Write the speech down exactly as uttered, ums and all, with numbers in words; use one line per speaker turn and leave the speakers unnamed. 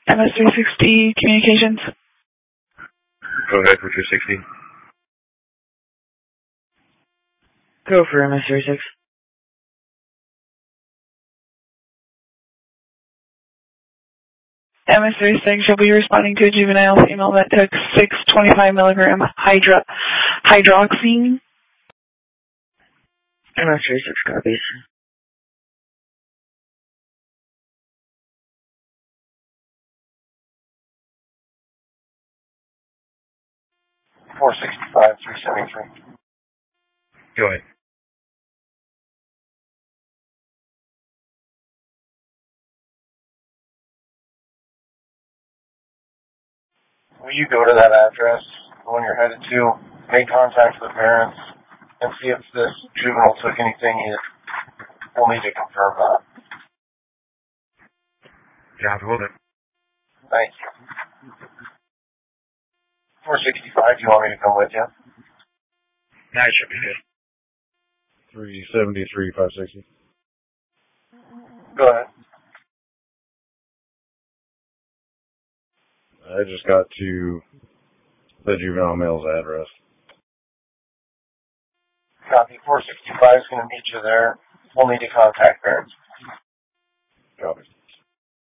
M S three sixty Communications.
Go ahead for two sixty.
Go for M S three six.
M S three six, you'll be responding to a juvenile female that took six twenty-five milligram hydro, hydroxine.
M S three six copies.
four sixty-five, three seventy-three.
Go ahead.
Will you go to that address when you're headed to, make contact with the parents, and see if this juvenile took anything yet? We'll need to confirm that.
Yeah, hold it.
Thank you. four sixty-five, do you want me to come with you?
Nah, it should be good.
three seventy-three, five sixty.
Go ahead.
I just got to the juvenile male's address.
Copy. four sixty-five is going to meet you there. We'll need to contact parents.
Copy.